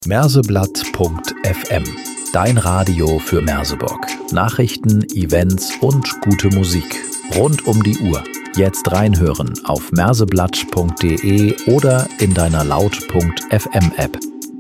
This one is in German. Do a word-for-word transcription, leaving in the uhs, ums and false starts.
Merseblatt Punkt F M. Dein Radio für Merseburg. Nachrichten, Events und gute Musik. Rund um die Uhr. Jetzt reinhören auf merseblatt punkt de oder in deiner Laut Punkt F M App.